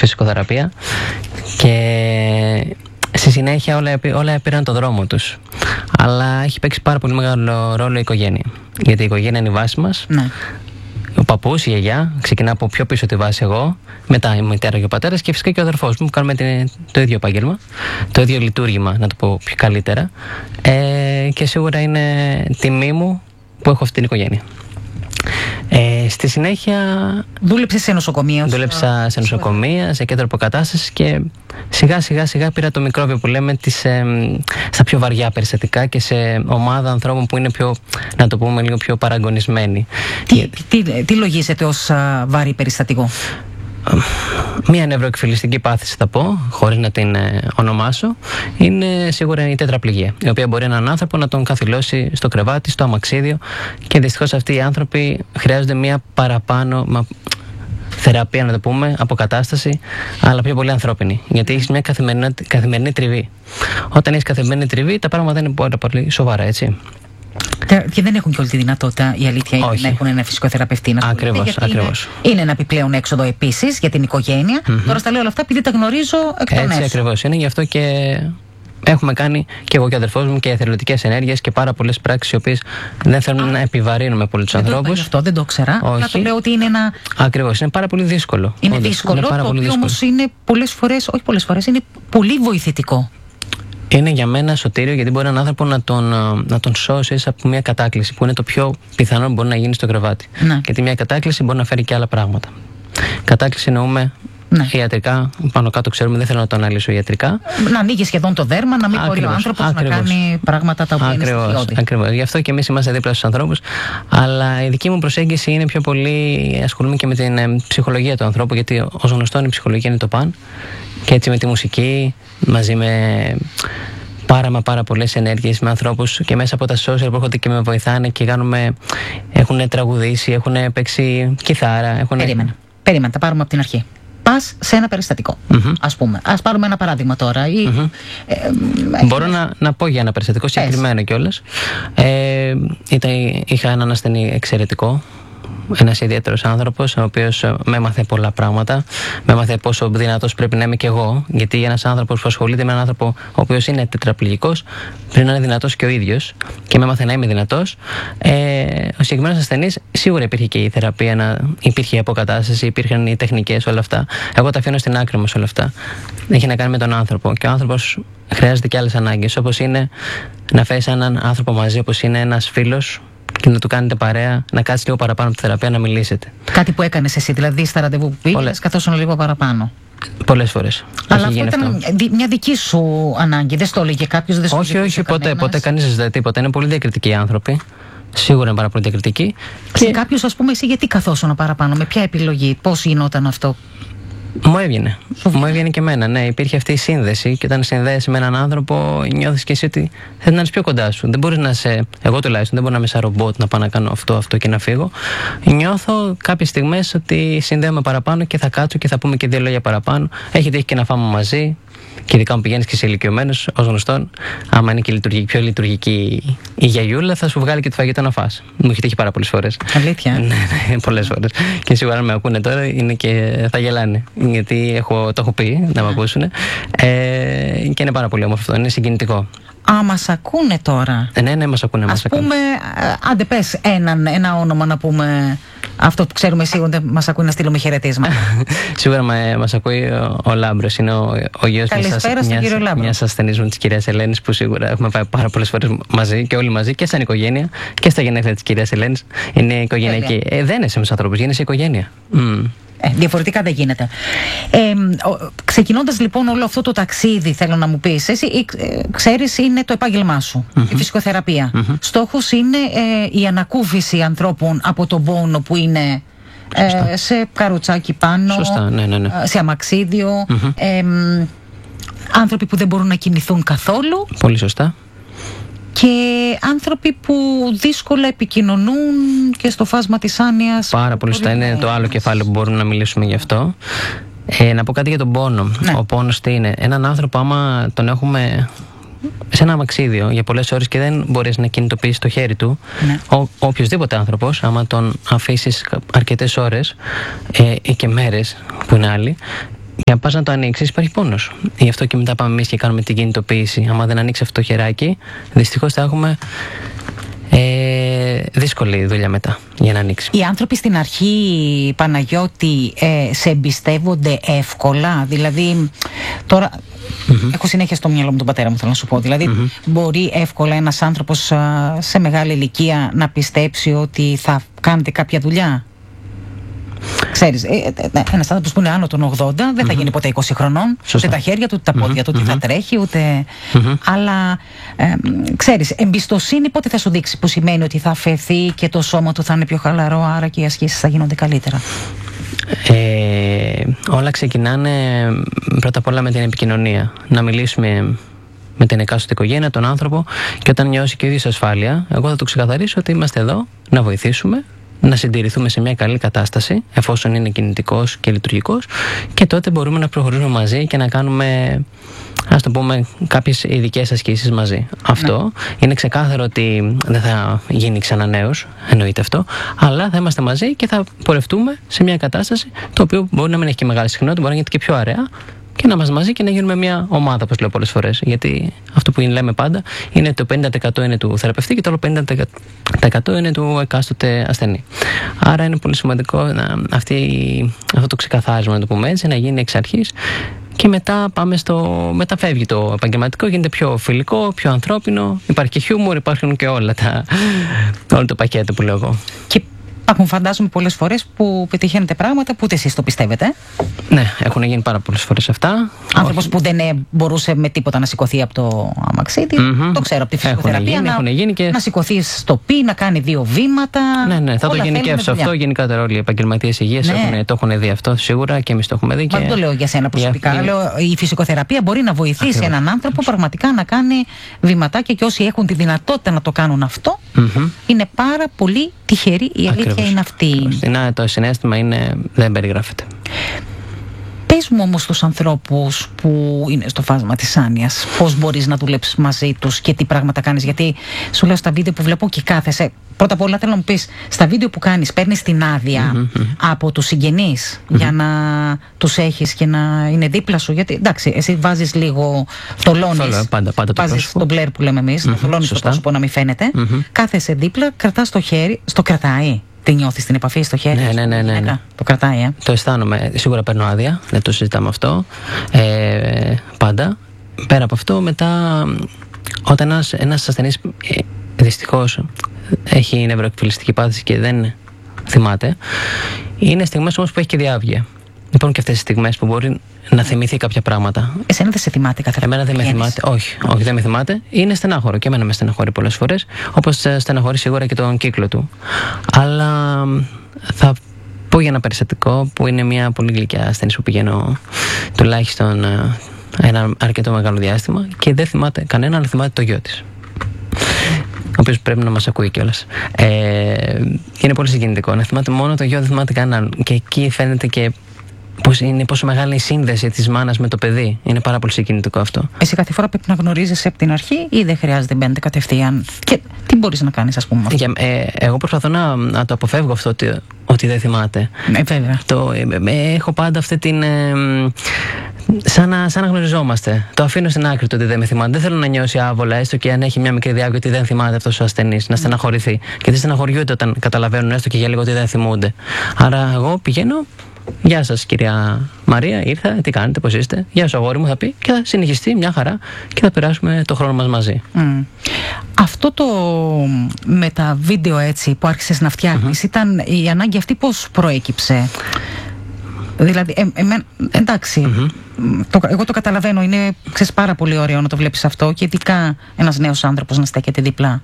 φυσικοθεραπεία και στη συνέχεια όλα πήραν το δρόμο τους. Αλλά έχει παίξει πάρα πολύ μεγάλο ρόλο η οικογένεια. Γιατί η οικογένεια είναι η βάση μας. Ναι. Ο παππούς, η γιαγιά, ξεκινά από πιο πίσω τη βάση εγώ, μετά η μητέρα και ο πατέρας και φυσικά και ο αδερφός μου που κάνουμε το ίδιο επάγγελμα, το ίδιο λειτουργήμα, να το πω πιο καλύτερα. Και σίγουρα είναι τιμή μου που έχω αυτή την οικογένεια. Στη συνέχεια. Δούλεψες σε νοσοκομεία. Δούλεψα σε νοσοκομεία, σε κέντρο αποκατάστασης και σιγά πήρα το μικρόβιο που λέμε στα πιο βαριά περιστατικά και σε ομάδα ανθρώπων που είναι πιο, να το πούμε, λίγο πιο παραγωνισμένοι. Τι λογίζεται ως βαρύ περιστατικό? Μία νευροεκφυλιστική πάθηση θα πω, χωρίς να την ονομάσω, είναι σίγουρα η τετραπληγία, η οποία μπορεί έναν άνθρωπο να τον καθυλώσει στο κρεβάτι, στο αμαξίδιο και δυστυχώς αυτοί οι άνθρωποι χρειάζονται μία παραπάνω θεραπεία, να το πούμε, αποκατάσταση, αλλά πιο πολύ ανθρώπινη, γιατί έχεις μια καθημερινή τριβή. Όταν έχεις καθημερινή τριβή, τα πράγματα είναι πάρα πολύ σοβαρά, έτσι. Και δεν έχουν και όλη τη δυνατότητα, η αλήθεια είναι, να έχουν ένα φυσικοθεραπευτή. Ακριβώς. Είναι ένα επιπλέον έξοδο επίσης για την οικογένεια. Τώρα στα λέω όλα αυτά επειδή τα γνωρίζω εκ των έσω. Έτσι ακριβώς είναι, γι' αυτό και έχουμε κάνει και εγώ και ο αδερφός μου και εθελοντικές ενέργειες και πάρα πολλές πράξεις οι οποίες δεν θέλουν να επιβαρύνουμε πολύ τους ανθρώπους. Αυτό δεν το ξέρα. Αλλά το λέω ότι είναι ένα. Ακριβώς, είναι πάρα πολύ δύσκολο. Είναι δύσκολο, το οποίο όμως είναι πολλές φορές, όχι πολλές φορές, είναι πολύ βοηθητικό. Είναι για μένα σωτήριο, γιατί μπορεί έναν άνθρωπο να τον σώσει από μια κατάκληση που είναι το πιο πιθανό που μπορεί να γίνει στο κρεβάτι. Ναι. Γιατί μια κατάκληση μπορεί να φέρει και άλλα πράγματα. Κατάκληση εννοούμε ιατρικά, πάνω κάτω ξέρουμε, δεν θέλω να το αναλύσω ιατρικά. Να ανοίγει σχεδόν το δέρμα, να μην μπορεί ο άνθρωπος να κάνει πράγματα τα οποία είναι στοιχειώδη. Ακριβώς. Γι' αυτό και εμείς είμαστε δίπλα στους ανθρώπους. Αλλά η δική μου προσέγγιση είναι πιο πολύ, ασχολούμαι και με την ψυχολογία του ανθρώπου, γιατί ως γνωστόν η ψυχολογία είναι το παν. Και έτσι με τη μουσική, μαζί με πάρα πολλές ενέργειες, με ανθρώπους και μέσα από τα social που έρχονται και με βοηθάνε και έχουν τραγουδήσει, έχουν παίξει κιθάρα. Περίμενα, τα πάρουμε από την αρχή. Πας σε ένα περιστατικό, ας πούμε. Ας πάρουμε ένα παράδειγμα τώρα. Μπορώ να πω για ένα περιστατικό συγκεκριμένο κιόλας. Είχα έναν ασθενή εξαιρετικό. Ένας ιδιαίτερος άνθρωπος, ο οποίος με έμαθε πολλά πράγματα. Με έμαθε πόσο δυνατός πρέπει να είμαι κι εγώ. Γιατί ένας άνθρωπος που ασχολείται με έναν άνθρωπο ο οποίος είναι τετραπληγικός, πρέπει να είναι δυνατός και ο ίδιος. Και με έμαθε να είμαι δυνατός. Ο συγκεκριμένος ασθενής, σίγουρα υπήρχε και η θεραπεία, υπήρχε η αποκατάσταση, υπήρχαν οι τεχνικές, όλα αυτά. Εγώ τα αφήνω στην άκρη μας όλα αυτά. Έχει να κάνει με τον άνθρωπο. Και ο άνθρωπος χρειάζεται και άλλες ανάγκες. Όπως είναι να φέρεις έναν άνθρωπο μαζί, όπως είναι ένας φίλος. Και να του κάνετε παρέα, να κάτσει λίγο παραπάνω από τη θεραπεία, να μιλήσετε. Κάτι που έκανες εσύ, δηλαδή στα ραντεβού που πήγες, καθόσουν λίγο παραπάνω. Πολλές φορές. Αλλά αυτό ήταν μια δική σου ανάγκη, δεν στο έλεγε κάποιος, όχι, ποτέ κανείς δεν ζητάει τίποτα. Είναι πολύ διακριτικοί οι άνθρωποι. Σίγουρα είναι πάρα πολύ διακριτικοί. Και κάποιος, ας πούμε, εσύ γιατί καθόσουν παραπάνω, με ποια επιλογή, πώς γινόταν αυτό? Μου έβγαινε και εμένα. Ναι, υπήρχε αυτή η σύνδεση. Και όταν συνδέεσαι με έναν άνθρωπο, νιώθεις και εσύ ότι θέλει να είσαι πιο κοντά σου. Δεν μπορείς να είσαι. Εγώ τουλάχιστον δεν μπορώ να είμαι σαν ρομπότ να πάω να κάνω αυτό και να φύγω. Νιώθω κάποιες στιγμές ότι συνδέομαι παραπάνω και θα κάτσω και θα πούμε και δύο λόγια παραπάνω. Έχει τύχει και να φάμε μαζί. Και ειδικά μου πηγαίνεις και σε ηλικιωμένους, ως γνωστόν, άμα είναι και πιο λειτουργική η γιαγιούλα, θα σου βγάλει και το φαγητό να φας. Μου έχει τύχει πάρα πολλές φορές. Αλήθεια. Ναι, πολλές φορές. Και σίγουρα αν με ακούνε τώρα θα γελάνε. Γιατί το έχω πει να με ακούσουν. Και είναι πάρα πολύ όμορφο αυτό. Είναι συγκινητικό. Μας ακούνε τώρα. Ναι, μας ακούνε. Ας πούμε, άντε πες ένα όνομα να πούμε. Αυτό που ξέρουμε σίγουρα μας ακούει, να στείλουμε χαιρετίσματα. Σίγουρα μας ακούει ο Λάμπρος. Είναι ο γιος μιας ασθενής μου, της κυρίας Ελένης, που σίγουρα έχουμε πάει πάρα πολλές φορές μαζί και όλοι μαζί και σαν οικογένεια και στα γενέθλια της κυρίας Ελένης. Είναι οικογενειακή. Δεν είσαι με τους ανθρώπους, γίνεσαι οικογένεια. Διαφορετικά δεν γίνεται. Ξεκινώντας λοιπόν όλο αυτό το ταξίδι, θέλω να μου πεις, εσύ ξέρεις, είναι το επάγγελμά σου, η φυσικοθεραπεία. Στόχος είναι η ανακούφιση ανθρώπων από τον πόνο που είναι σε καροτσάκι πάνω, ναι. σε αμαξίδιο, άνθρωποι που δεν μπορούν να κινηθούν καθόλου. Πολύ σωστά. Και άνθρωποι που δύσκολα επικοινωνούν και στο φάσμα της άνοιας. Πάρα πολύ σωστά. Είναι το άλλο κεφάλαιο που μπορούμε να μιλήσουμε γι' αυτό. Να πω κάτι για τον πόνο. Ο πόνος τι είναι? Έναν άνθρωπο, άμα τον έχουμε σε ένα αμαξίδιο για πολλές ώρες και δεν μπορείς να κινητοποιήσεις το χέρι του, οποιοσδήποτε άνθρωπος, άμα τον αφήσεις αρκετές ώρες ή και μέρες που είναι άλλοι, Και αν πας να το ανοίξεις, υπάρχει πόνος. Γι' αυτό και μετά πάμε εμείς και κάνουμε την κινητοποίηση. Άμα δεν ανοίξει αυτό το χεράκι, δυστυχώς θα έχουμε δύσκολη δουλειά μετά για να ανοίξει. Οι άνθρωποι στην αρχή, Παναγιώτη, σε εμπιστεύονται εύκολα? Δηλαδή, τώρα έχω συνέχεια στο μυαλό μου τον πατέρα μου, θέλω να σου πω. Δηλαδή, μπορεί εύκολα ένας άνθρωπος σε μεγάλη ηλικία να πιστέψει ότι θα κάνετε κάποια δουλειά? Ξέρεις, ένας άνθρωπος που είναι άνω των 80 δεν θα γίνει ποτέ 20 χρονών. Ούτε τα χέρια του, ούτε τα πόδια του, ούτε θα τρέχει, ούτε. Αλλά ξέρεις, εμπιστοσύνη πότε θα σου δείξει? Που σημαίνει ότι θα αφαιθεί και το σώμα του θα είναι πιο χαλαρό, άρα και οι ασκήσεις θα γίνονται καλύτερα. Όλα ξεκινάνε πρώτα απ' όλα με την επικοινωνία. Να μιλήσουμε με την εκάστοτε οικογένεια, τον άνθρωπο, και όταν νιώσει και ο ίδιος ασφάλεια, εγώ θα του ξεκαθαρίσω ότι είμαστε εδώ να βοηθήσουμε, να συντηρηθούμε σε μια καλή κατάσταση, εφόσον είναι κινητικός και λειτουργικός, και τότε μπορούμε να προχωρήσουμε μαζί και να κάνουμε, ας το πούμε, κάποιες ειδικές ασκήσεις μαζί. Αυτό είναι ξεκάθαρο ότι δεν θα γίνει ξανά νέος, εννοείται αυτό, αλλά θα είμαστε μαζί και θα πορευτούμε σε μια κατάσταση, το οποίο μπορεί να μην έχει και μεγάλη συχνότητα, μπορεί να γίνεται και πιο αραιά, και να είμαστε μαζί και να γίνουμε μια ομάδα, όπως λέω πολλές φορές. Γιατί αυτό που λέμε πάντα είναι ότι το 50% είναι του θεραπευτή και το άλλο 50% είναι του εκάστοτε ασθενή. Άρα είναι πολύ σημαντικό αυτό το ξεκαθάρισμα, να το πούμε έτσι, να γίνει εξ αρχής, και μετά μετά φεύγει το επαγγελματικό, γίνεται πιο φιλικό, πιο ανθρώπινο, υπάρχει και χιούμορ, υπάρχουν και όλο το πακέτο που λέω εγώ. Υπάρχουν, φαντάζομαι, πολλές φορές που πετυχαίνετε πράγματα που ούτε εσείς το πιστεύετε. Ναι, έχουν γίνει πάρα πολλές φορές αυτά. Άνθρωπος που δεν μπορούσε με τίποτα να σηκωθεί από το αμαξίδι. Το ξέρω από τη φυσικοθεραπεία. Να σηκωθεί στο πι, να κάνει 2 βήματα. Ναι, θα το γενικεύσω αυτό. Γενικότερα όλοι οι επαγγελματίες υγείας το έχουν δει αυτό σίγουρα, και εμείς το έχουμε δει. Δεν το λέω για σένα προσωπικά. Λέω, η φυσικοθεραπεία μπορεί να βοηθήσει έναν άνθρωπο πραγματικά να κάνει βηματάκια, και όσοι έχουν τη δυνατότητα να το κάνουν αυτό, είναι πάρα πολύ τυχεροί. Η αλήθεια είναι αυτή. Το συναίσθημα δεν περιγράφεται. Πες μου όμως τους ανθρώπους που είναι στο φάσμα της άνοιας, πώς μπορείς να δουλέψεις μαζί τους και τι πράγματα κάνεις? Γιατί σου λέω, στα βίντεο που βλέπω και κάθεσαι, πρώτα απ' όλα θέλω να μου πεις, στα βίντεο που κάνεις παίρνεις την άδεια από τους συγγενείς για να τους έχεις και να είναι δίπλα σου? Γιατί εντάξει, εσύ βάζεις λίγο, θολώνεις, βάζεις τον μπλερ που λέμε εμείς, θολώνεις το πρόσωπο να μην φαίνεται, κάθεσαι δίπλα, κρατάς το χέρι, στο κρατάει. Τι νιώθεις την επαφή στο χέρι? Ναι. Το κρατάει, Το αισθάνομαι. Σίγουρα παίρνω άδεια, δεν το συζητάμε αυτό. Πάντα. Πέρα από αυτό, μετά, όταν ένας ασθενής δυστυχώς έχει νευροεκφυλιστική πάθηση και δεν θυμάται, είναι στιγμές όμως που έχει και διάβγεια. Υπάρχουν και αυτές τις στιγμές που μπορεί να θυμηθεί κάποια πράγματα. Εσένα δεν σε θυμάται κάθε φορά? Εμένα δεν με θυμάται. Όχι, δεν με θυμάται. Είναι στενάχωρο, και εμένα με στεναχωρεί πολλές φορές. Όπως στεναχωρεί σίγουρα και τον κύκλο του. Αλλά θα πω για ένα περιστατικό που είναι μια πολύ γλυκιά ασθενής που πηγαίνω τουλάχιστον ένα αρκετό μεγάλο διάστημα, και δεν θυμάται κανένα, αλλά θυμάται το γιο της, ο οποίος πρέπει να μας ακούει κιόλας. Είναι πολύ συγκινητικό. Να θυμάται μόνο το γιο, δεν θυμάται κανέναν. Και εκεί φαίνεται και πόσο μεγάλη η σύνδεση της μάνας με το παιδί. Είναι πάρα πολύ συγκινητικό αυτό. Εσύ κάθε φορά πρέπει να γνωρίζεις από την αρχή, ή δεν χρειάζεται, μπαίνετε κατευθείαν? Και τι μπορείς να κάνεις, ας πούμε? Εγώ προσπαθώ να το αποφεύγω αυτό, ότι δεν θυμάται. Βέβαια. Έχω πάντα αυτή την. Σαν να γνωριζόμαστε. Το αφήνω στην άκρη του ότι δεν με θυμάται. Δεν θέλω να νιώσει άβολα, έστω και αν έχει μια μικρή διάβγεια, ότι δεν θυμάται αυτός ο ασθενής. Να στεναχωρηθεί. Γιατί στεναχωριούνται όταν καταλαβαίνουν έστω και για λίγο ότι δεν θυμούνται. Άρα εγώ πηγαίνω. Γεια σας, κυρία Μαρία, ήρθα, τι κάνετε, πώς είστε? Γεια σου, αγόρι μου, θα πει, και θα συνεχιστεί μια χαρά και θα περάσουμε το χρόνο μας μαζί. Αυτό με τα βίντεο έτσι που άρχισες να φτιάχνεις, ήταν η ανάγκη αυτή πώς προέκυψε? Δηλαδή, εντάξει, εγώ το καταλαβαίνω, είναι πάρα πολύ ωραίο να το βλέπεις αυτό, και ειδικά ένας νέος άνθρωπος να στέκεται δίπλα.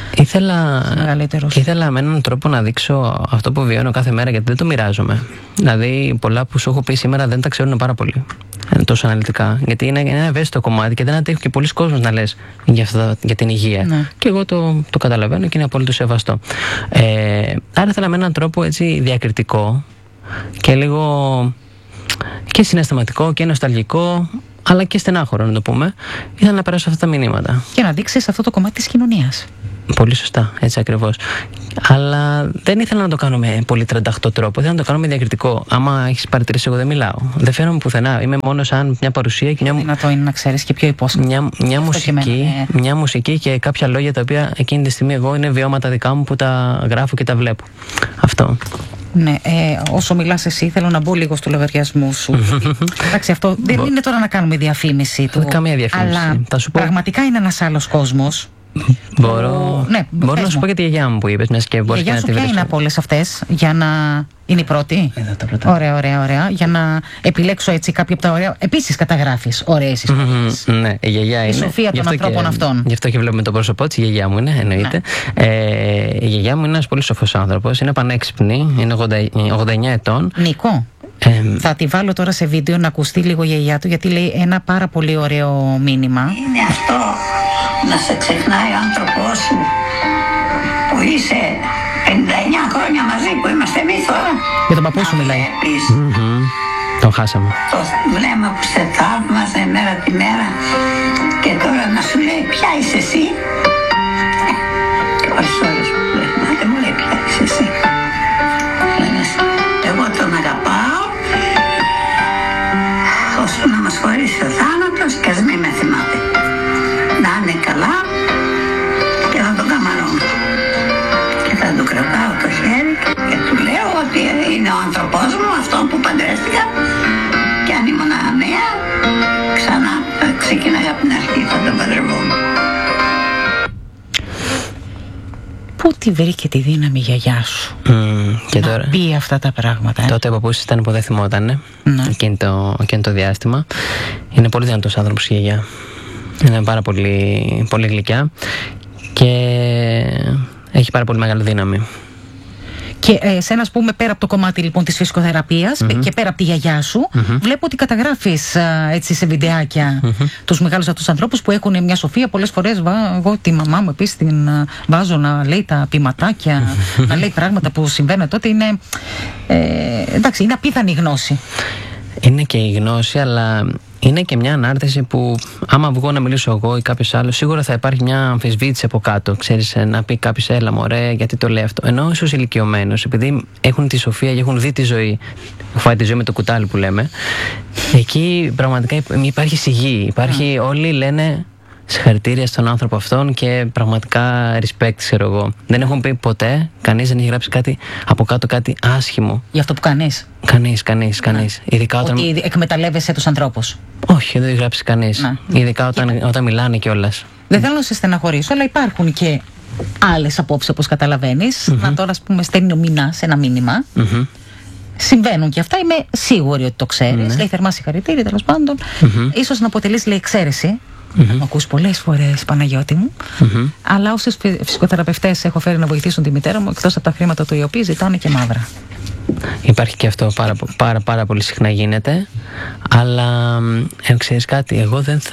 Ήθελα με έναν τρόπο να δείξω αυτό που βιώνω κάθε μέρα, γιατί δεν το μοιράζομαι. Δηλαδή, πολλά που σου έχω πει σήμερα δεν τα ξέρουν πάρα πολύ τόσο αναλυτικά. Γιατί είναι ένα ευαίσθητο κομμάτι και δεν αντέχει και πολλοί κόσμος να λες για την υγεία. Ναι. Και εγώ το καταλαβαίνω και είναι απόλυτο σεβαστό. Άρα ήθελα με έναν τρόπο έτσι διακριτικό και λίγο και συναισθηματικό και νοσταλγικό, αλλά και στενάχωρο, να το πούμε. Ήθελα να περάσω αυτά τα μηνύματα. Και να δείξεις αυτό το κομμάτι της κοινωνίας. Πολύ σωστά, έτσι ακριβώς. Αλλά δεν ήθελα να το κάνω με πολύ 38 τρόπο. Ήθελα να το κάνω με διακριτικό. Άμα έχεις παρατηρήσει, εγώ δεν μιλάω. Δεν φέρνομαι πουθενά. Είμαι μόνο σαν μια παρουσία και μια. Δυνατό είναι να ξέρεις και πιο υπόσχομαι. Μια μουσική και κάποια λόγια τα οποία εκείνη τη στιγμή εγώ είναι βιώματα δικά μου που τα γράφω και τα βλέπω. Αυτό. Ναι, όσο μιλάς εσύ, θέλω να μπω λίγο στο λογαριασμό σου. Εντάξει, αυτό δεν είναι τώρα να κάνουμε διαφήμιση του. Καμία διαφήμιση. Αλλά θα σου πω... πραγματικά είναι ένας άλλος κόσμος. Μπορώ να σου πω για τη γιαγιά μου που είπες, μιας και μπορείς και να τη βρεις. Ποια είναι από όλες αυτές, για να είναι η πρώτη? Εδώ τα πρώτα. Ωραία. Για να επιλέξω έτσι κάποια από τα ωραία. Επίσης καταγράφεις ωραίες ιστορίες. Ναι, η γιαγιά είναι. Η σοφία των ανθρώπων αυτών. Γι' αυτό και βλέπουμε το πρόσωπό της, η γιαγιά μου είναι, εννοείται. Η γιαγιά μου είναι ένας πολύ σοφός άνθρωπος, είναι πανέξυπνη, είναι 89 ετών. Νίκο. Θα τη βάλω τώρα σε βίντεο να ακουστεί λίγο η γιαγιά του, γιατί λέει ένα πάρα πολύ ωραίο μήνυμα. Είναι αυτό να σε ξεχνάει ο άνθρωπός σου που είσαι 59 χρόνια μαζί που είμαστε εμείς τώρα. Για τον παππού σου μιλάει. Τον χάσαμε. Το βλέμμα που σε θαύμαζε μέρα τη μέρα και τώρα να σου λέει ποια είσαι εσύ. Και ώρες δεν μου λέει ποια είσαι εσύ. Εγώ τον αγαπάω ώσπου να μας χωρίσει ο θάνατος και ας μην με θυμάται. Να είναι καλά και θα τον καμαρώνω. Και θα του κρατάω το χέρι και του λέω ότι είναι ο άνθρωπός μου, αυτόν που παντρεύτηκα, και αν ήμουν νέα ξανά θα ξεκίναγα από την αρχή, θα τον παντρευόμουν. Πού τη βρήκε τη δύναμη η γιαγιά σου και να τώρα, πει αυτά τα πράγματα? Τότε ο παππούς ήταν που δεν θυμότανε, εκείνο το διάστημα. Είναι πολύ δυνατός άνθρωπος η γιαγιά. Είναι πάρα πολύ, πολύ γλυκιά και έχει πάρα πολύ μεγάλη δύναμη. Και εσένα, ας πούμε, πέρα από το κομμάτι λοιπόν της φυσικοθεραπείας και πέρα από τη γιαγιά σου, βλέπω ότι καταγράφεις έτσι σε βιντεάκια τους μεγάλους αυτούς ανθρώπους που έχουν μια σοφία. Πολλές φορές εγώ τη μαμά μου επίσης την βάζω να λέει τα ποιηματάκια, να λέει πράγματα που συμβαίνουν τότε. Είναι, εντάξει, είναι απίθανη η γνώση. Είναι και η γνώση, αλλά είναι και μια ανάρτηση που άμα βγω να μιλήσω εγώ ή κάποιος άλλος, σίγουρα θα υπάρχει μια αμφισβήτηση από κάτω. Ξέρεις, να πει κάποιος, έλα μωρέ, γιατί το λέει αυτό. Ενώ ίσως ηλικιωμένους, επειδή έχουν τη σοφία και έχουν δει τη ζωή, φάει τη ζωή με το κουτάλι που λέμε, εκεί πραγματικά υπάρχει σιγή. Υπάρχει, όλοι λένε συγχαρητήρια στον άνθρωπο αυτόν και πραγματικά respect, ξέρω εγώ. Δεν έχουν πει ποτέ, κανείς δεν έχει γράψει κάτι από κάτω, κάτι άσχημο. Για αυτό που κάνεις. Κανείς. Ειδικά όταν... Ότι εκμεταλλεύεσαι τους ανθρώπους. Όχι, δεν έχει γράψει κανείς. Ειδικά όταν μιλάνε κιόλας. Δεν θέλω να σε στεναχωρήσω, αλλά υπάρχουν και άλλες απόψεις, όπως καταλαβαίνεις. Να τώρα, ας πούμε, στέλνει ο Μινάς ένα μήνυμα. Συμβαίνουν και αυτά, είμαι σίγουρη ότι το ξέρεις. Λέει θερμά συγχαρητήρια, τέλος πάντων. Ίσως να αποτελείς, λέει, εξαίρεση. Μου ακούς πολλές φορές, Παναγιώτη μου. Αλλά όσους φυσικοθεραπευτές έχω φέρει να βοηθήσουν τη μητέρα μου, εκτός από τα χρήματα του, οι οποίοι ζητάνε και μαύρα. Υπάρχει και αυτό, πάρα πολύ συχνά γίνεται. Αλλά ξέρεις κάτι, εγώ δεν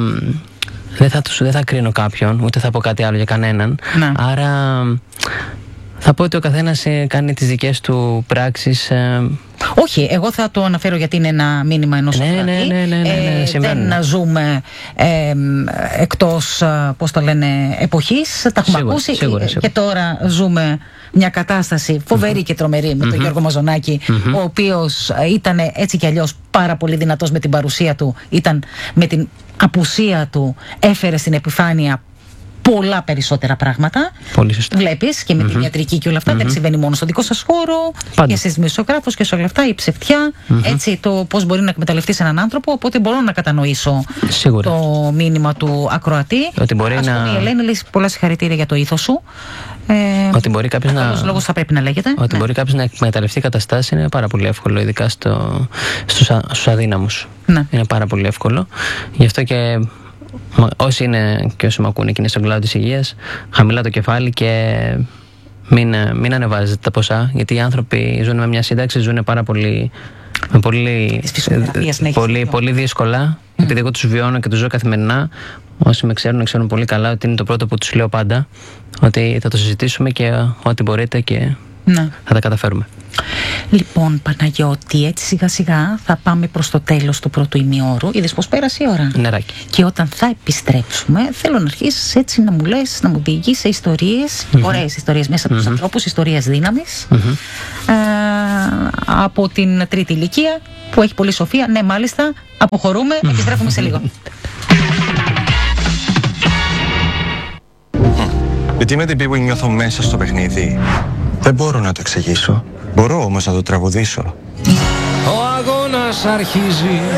θα κρίνω κάποιον, ούτε θα πω κάτι άλλο για κανέναν. Άρα θα πω ότι ο καθένας κάνει τις δικές του πράξεις. Όχι, εγώ θα το αναφέρω γιατί είναι ένα μήνυμα ενός ναι, δεν ζούμε εκτός, πώς το λένε, εποχής. Τα έχουμε ακούσει. Σίγουρα. Και τώρα ζούμε μια κατάσταση φοβερή και τρομερή με τον Γιώργο Μαζονάκη, ο οποίος ήταν έτσι κι αλλιώς πάρα πολύ δυνατός με την παρουσία του, ήταν με την απουσία του, έφερε στην επιφάνεια πολλά περισσότερα πράγματα. Πολύ σωστά. Βλέπεις και με την ιατρική και όλα αυτά. Δεν συμβαίνει μόνο στο δικό σας χώρο. Πάντα. Και στις δημοσιογράφους και σε όλα αυτά. Η ψευτιά. Έτσι, το πώς μπορεί να εκμεταλλευτείς έναν άνθρωπο. Οπότε μπορώ να κατανοήσω σίγουρα το μήνυμα του ακροατή. Ότι μπορεί ας πούμε, η Ελένη λέει πολλά συγχαρητήρια για το ήθος σου. Ότι μπορεί κάποιος να. Λόγος θα πρέπει να λέγεται. Ότι μπορεί κάποιος να εκμεταλλευτεί καταστάσεις είναι πάρα πολύ εύκολο, ειδικά στους αδύναμους. Είναι πάρα πολύ εύκολο. Γι' αυτό και. Όσοι είναι και όσοι με ακούνε και είναι στον κλάδο της υγείας, χαμηλά το κεφάλι και μην ανεβάζετε τα ποσά, γιατί οι άνθρωποι ζουν με μια σύνταξη, ζουν πάρα πολύ, πολύ δύσκολα, επειδή εγώ τους βιώνω και τους ζω καθημερινά. Όσοι με ξέρουν πολύ καλά ότι είναι το πρώτο που τους λέω πάντα, ότι θα το συζητήσουμε και ό,τι μπορείτε και θα τα καταφέρουμε. Λοιπόν, Παναγιώτη, έτσι σιγά σιγά θα πάμε προς το τέλος του πρώτου ημιώρου. Είδες πως πέρασε η ώρα. Νεράκι. Και όταν θα επιστρέψουμε, θέλω να αρχίσεις έτσι να μου λες, να μου διηγείς σε ιστορίες, ωραίες ιστορίες μέσα από τους ανθρώπους, ιστορίες δύναμης, από την τρίτη ηλικία που έχει πολύ σοφία. Ναι, μάλιστα, αποχωρούμε, επιστρέφουμε σε λίγο. Γιατί με την πίπου νιώθω μέσα στο παιχνίδι. Δεν μπορώ να το εξηγήσω. Μπορώ όμως να το τραγουδήσω. Ο αγώνας αρχίζει.